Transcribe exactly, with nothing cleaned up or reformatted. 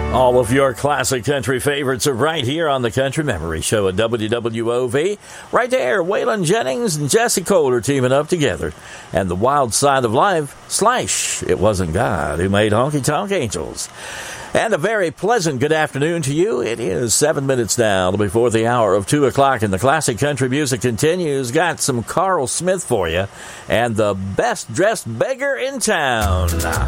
All of your classic country favorites are right here on the Country Memory Show at W W O V. Right there, Waylon Jennings and Jesse Cole are teaming up together. And the wild side of life, Slash, it wasn't God who made Honky Tonk Angels. And a very pleasant good afternoon to you. It is seven minutes now before the hour of two o'clock, and the classic country music continues. Got some Carl Smith for you, and the best-dressed beggar in town.